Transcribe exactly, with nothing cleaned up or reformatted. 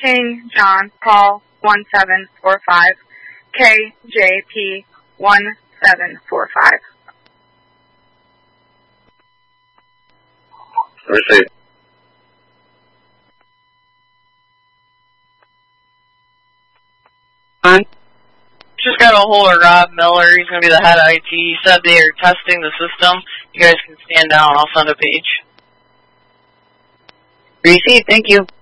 K John Paul one seven four five, K J P one seven four five. Receive. On. Just got a hold of Rob Miller. He's going to be the head of I T. He said they are testing the system. You guys can stand down. I'll send a page. Receive. Thank you.